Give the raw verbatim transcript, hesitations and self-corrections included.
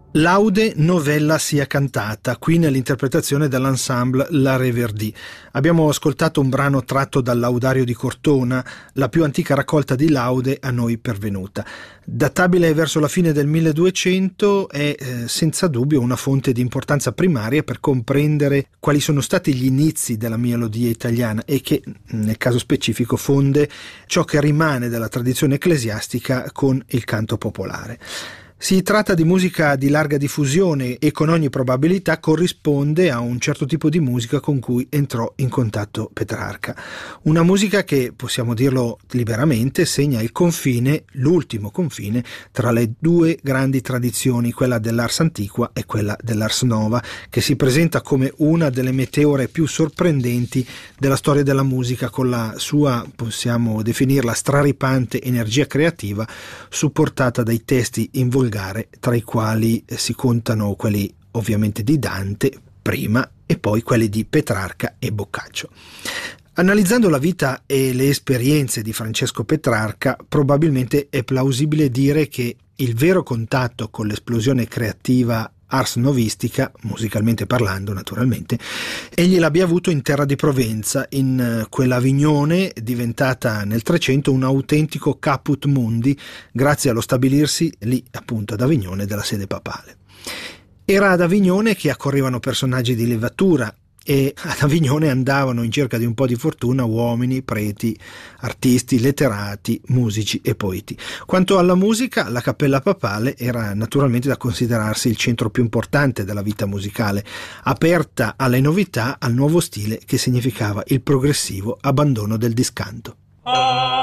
Laude novella sia cantata, qui nell'interpretazione dell'ensemble La Reverdì. Abbiamo ascoltato un brano tratto dal Laudario di Cortona, la più antica raccolta di laude a noi pervenuta. Databile verso la fine del milleduecento, è eh, senza dubbio una fonte di importanza primaria per comprendere quali sono stati gli inizi della melodia italiana e che, nel caso specifico, fonde ciò che rimane della tradizione ecclesiastica con il canto popolare. Si tratta di musica di larga diffusione e con ogni probabilità corrisponde a un certo tipo di musica con cui entrò in contatto Petrarca. Una musica che, possiamo dirlo liberamente, segna il confine, l'ultimo confine, tra le due grandi tradizioni, quella dell'Ars Antiqua e quella dell'Ars Nova, che si presenta come una delle meteore più sorprendenti della storia della musica, con la sua, possiamo definirla, straripante energia creativa, supportata dai testi in volgare, tra i quali si contano quelli ovviamente di Dante prima e poi quelli di Petrarca e Boccaccio. Analizzando la vita e le esperienze di Francesco Petrarca, probabilmente è plausibile dire che il vero contatto con l'esplosione creativa ars novistica, musicalmente parlando naturalmente, egli l'abbia avuto in terra di Provenza, in quella Avignone diventata nel Trecento un autentico caput mundi grazie allo stabilirsi lì appunto ad Avignone della sede papale. Era ad Avignone che accorrevano personaggi di levatura e ad Avignone andavano in cerca di un po' di fortuna uomini, preti, artisti, letterati, musici e poeti. Quanto alla musica, la cappella papale era naturalmente da considerarsi il centro più importante della vita musicale, aperta alle novità, al nuovo stile che significava il progressivo abbandono del discanto.